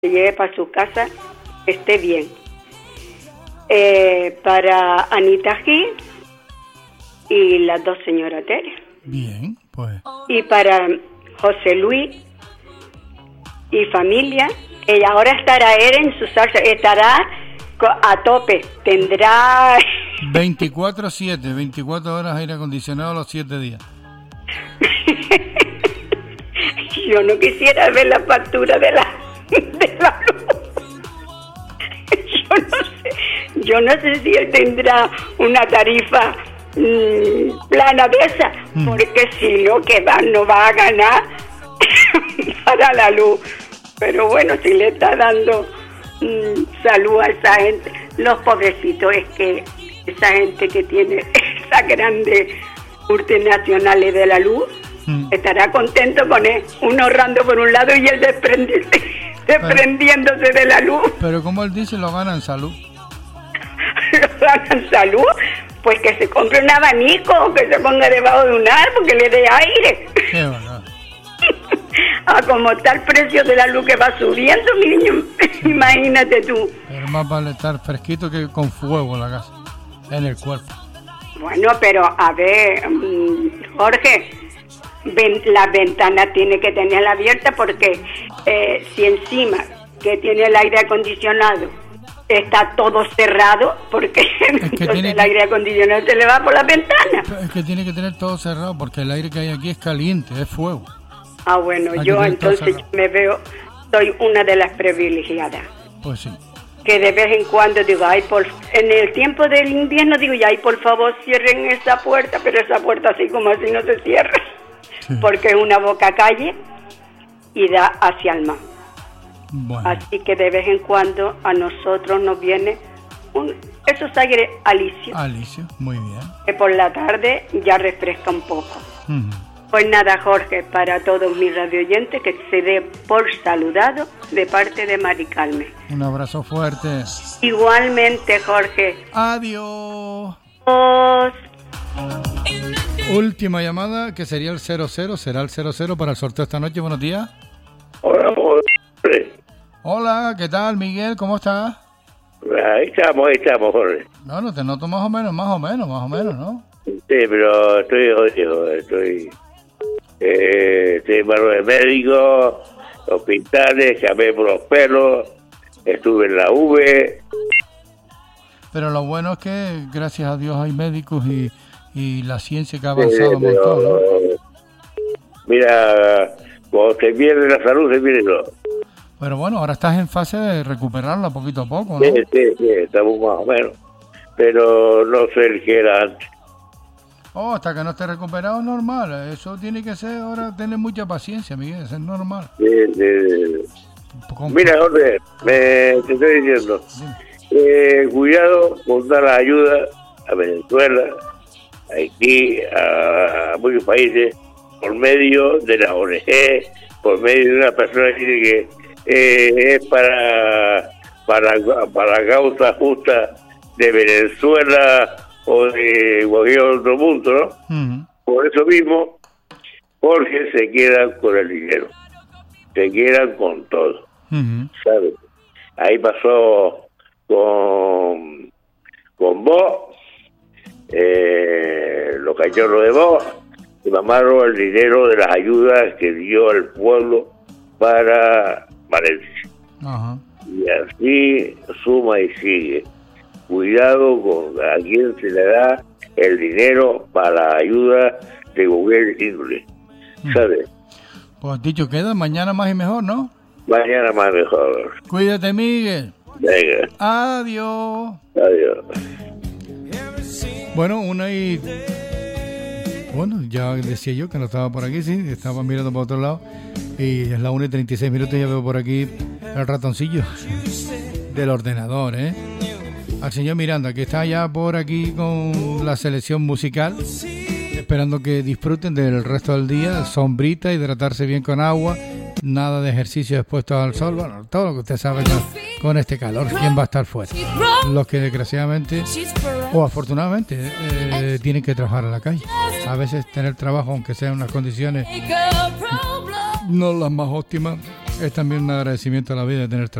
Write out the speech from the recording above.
se lleve para su casa, esté bien. Para Anita Gil y las dos señoras Tere. Bien, pues. Y para José Luis y familia, ella ahora estará él en su salsa, estará a tope, tendrá 24/7, 24 horas aire acondicionado los 7 días. Yo no quisiera ver la factura de la luz. Yo no sé si él tendrá una tarifa plana de esa, porque si no, que no va a ganar para la luz. Pero bueno, si le está dando salud a esa gente, los pobrecitos, es que esa gente que tiene esas grandes multinacionales de la luz, estará contento con él, uno ahorrando por un lado y él desprendiéndose de la luz. Pero como él dice, lo gana en salud. Lo gana en salud, pues que se compre un abanico, que se ponga debajo de un árbol, que le dé aire. Qué verdad. Como está el precio de la luz que va subiendo, mi niño, imagínate tú. Pero más vale estar fresquito que con fuego en la casa, en el cuerpo. Bueno, pero a ver, Jorge, las ventanas tiene que tenerla abierta, porque si encima que tiene el aire acondicionado está todo cerrado, porque el aire acondicionado se le va por las ventanas. Es que tiene que tener todo cerrado, porque el aire que hay aquí es caliente, es fuego. Bueno, yo entonces soy una de las privilegiadas. Pues sí. Que de vez en cuando digo, en el tiempo del invierno digo, por favor cierren esa puerta, pero esa puerta así como así no se cierra, sí. Porque es una boca calle y da hacia el mar. Bueno. Así que de vez en cuando a nosotros nos viene esos aires Alicio, muy bien. Que por la tarde ya refresca un poco. Pues nada, Jorge, para todos mis radioyentes, que se dé por saludado de parte de Mari Carmen. Un abrazo fuerte. Igualmente, Jorge. Adiós. Última llamada, que sería el 00, será el 00 para el sorteo esta noche. Buenos días. Hola, Jorge. Hola, ¿qué tal, Miguel? ¿Cómo estás? Ahí estamos, Jorge. No, no te noto más o menos, ¿no? Sí, pero estoy jodido, estoy en mano de médico, hospitales, llamé por los pelos, estuve en la V. Pero lo bueno es que, gracias a Dios, hay médicos y la ciencia que ha avanzado un montón, ¿no? Mira, cuando se pierde la salud, se pierde todo. Pero bueno, ahora estás en fase de recuperarla poquito a poco, ¿no? Sí, estamos más o menos. Pero no sé el que era antes. Hasta que no esté recuperado es normal. Eso tiene que ser, ahora tener mucha paciencia, Miguel, es normal. Sí. Mira, Jorge, te estoy diciendo, cuidado con dar la ayuda a Venezuela, a Haití, a muchos países, por medio de la ONG, por medio de una persona que es para la causa justa de Venezuela o de cualquier otro punto, ¿no? Por eso mismo, Jorge se queda con el dinero, se quedan con todo, ¿sabes? Ahí pasó con vos, los cachorros de vos, y mamaron el dinero de las ayudas que dio el pueblo para Valencia. Y así suma y sigue. Cuidado con a quien se le da el dinero para la ayuda de cualquier índole, ¿sabes? Pues dicho queda, mañana más y mejor, ¿no? Mañana más mejor. Cuídate, Miguel. Venga. Adiós. Bueno, bueno, ya decía yo que no estaba por aquí, sí, estaba mirando para otro lado. Y es la 1:36 y ya veo por aquí el ratoncillo del ordenador, al señor Miranda, que está ya por aquí con la selección musical, esperando que disfruten del resto del día, sombrita, hidratarse bien con agua, nada de ejercicio expuestos al sol, bueno, todo lo que usted sabe con este calor, ¿quién va a estar fuera? Los que desgraciadamente o afortunadamente tienen que trabajar en la calle. A veces tener trabajo, aunque sea en unas condiciones no las más óptimas, es también un agradecimiento a la vida de tener trabajo.